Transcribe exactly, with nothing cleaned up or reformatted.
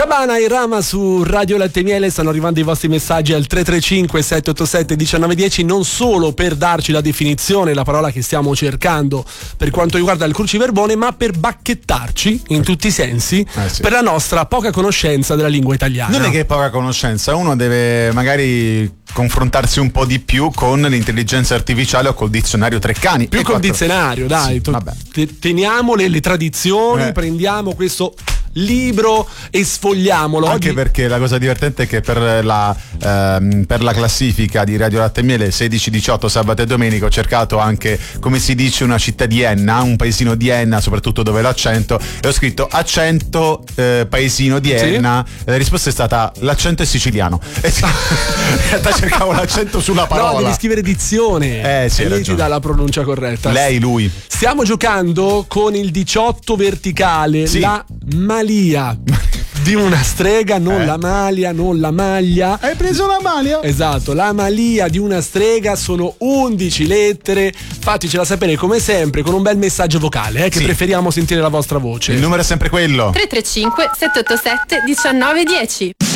Shabana e Rama su Radio Latte e Miele. Stanno arrivando i vostri messaggi al tre tre cinque sette otto sette uno nove uno zero, non solo per darci la definizione, la parola che stiamo cercando per quanto riguarda il cruciverbone, ma per bacchettarci in tutti i sensi eh sì. per la nostra poca conoscenza della lingua italiana. Non è che è poca conoscenza, uno deve magari confrontarsi un po' di più con l'intelligenza artificiale o col dizionario Treccani. Più col quattro... dizionario, dai, sì, to- te- teniamo le, le tradizioni, eh. prendiamo questo libro e sfogliamolo. Anche Oggi... perché la cosa divertente è che per la, ehm, per la classifica di Radio Latte e Miele sedici diciotto sabato e domenica ho cercato anche, come si dice, una città di Enna, un paesino di Enna, soprattutto dove l'accento, e ho scritto accento eh, paesino di Enna. Sì? La risposta è stata l'accento è siciliano. In realtà cercavo l'accento sulla parola. No, devi scrivere dizione eh, sì, e lei ti dà la pronuncia corretta. Lei, lui. Stiamo giocando con il diciotto verticale, sì. la malia di una strega, non eh. la maglia, non la maglia. Hai preso la maglia? Esatto, la malia di una strega sono undici lettere. Fatecela sapere come sempre con un bel messaggio vocale, eh, che sì. preferiamo sentire la vostra voce. Il numero è sempre quello: tre tre cinque sette otto sette uno nove uno zero.